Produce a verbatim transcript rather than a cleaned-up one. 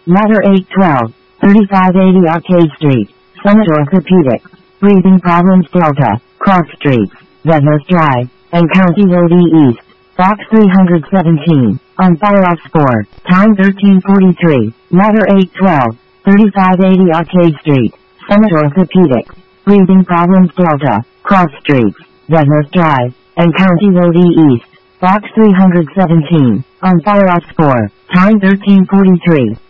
Ladder eight twelve, thirty-five eighty Arcade Street, Summit Orthopedics, Breathing Problems Delta, Cross Streets, Vednos Drive, and County Road E East, Box three hundred seventeen, on Fireoff Spore, time thirteen forty-three, Ladder eight twelve, thirty-five eighty Arcade Street, Summit Orthopedics, Breathing Problems Delta, Cross Streets, Vednos Drive, and County Road E East, Box three hundred seventeen, on Fireoff Spore, time thirteen forty-three.